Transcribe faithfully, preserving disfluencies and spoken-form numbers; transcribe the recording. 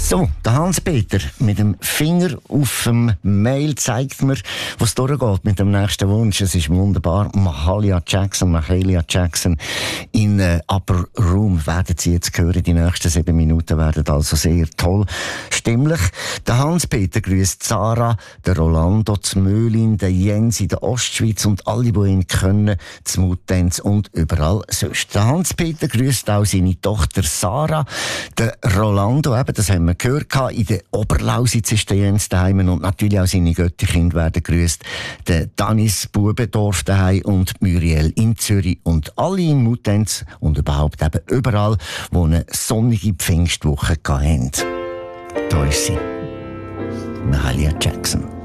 So, der Hans-Peter mit dem Finger auf dem Mail zeigt mir, was durchgeht mit dem nächsten Wunsch. Es ist wunderbar. Mahalia Jackson, Mahalia Jackson in äh, Upper Room werden Sie jetzt hören. Die nächsten sieben Minuten werden also sehr toll stimmlich. Der Hans-Peter grüßt Sarah, der Rolando, die Möhlin, der Jens in der Ostschweiz und alle, die ihn können, die Mutenz und überall sonst. Der Hans-Peter grüßt auch seine Tochter Sarah, der Rolando, eben, das haben wir gehört, in der Oberlausitz ist der Jens daheim und natürlich auch seine Götterkinder werden grüßt. Der Danis Bubendorf daheim und Muriel in Zürich und alle in Mutenz und überhaupt eben überall, wo eine sonnige Pfingstwoche hatten. Da ist sie. Mahalia Jackson.